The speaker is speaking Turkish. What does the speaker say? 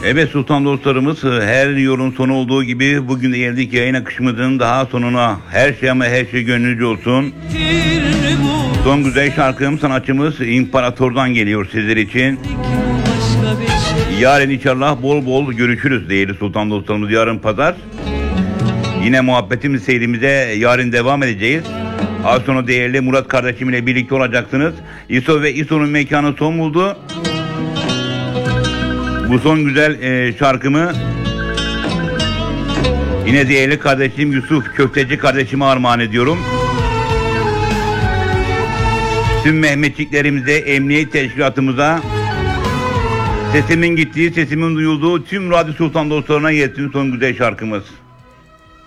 Evet Sultan dostlarımız, her yolun sonu olduğu gibi bugün de geldik yayın akışımızın daha sonuna. Her şey ama her şey gönlünüzce olsun. Son güzel şarkım sanatçımız İmparator'dan geliyor sizler için. Yarın inşallah bol bol görüşürüz değerli Sultan dostlarımız, yarın pazar. Yine muhabbetimiz seyrimize yarın devam edeceğiz. Az sonra değerli Murat kardeşim ile birlikte olacaksınız. İso ve İso'nun mekanı son buldu. Bu son güzel şarkımı yine değerli kardeşim Yusuf Köfteci kardeşime armağan ediyorum. Tüm Mehmetçiklerimize, emniyet teşkilatımıza, sesimin gittiği, sesimin duyulduğu tüm Radyo Sultan dostlarına yetsin son güzel şarkımız.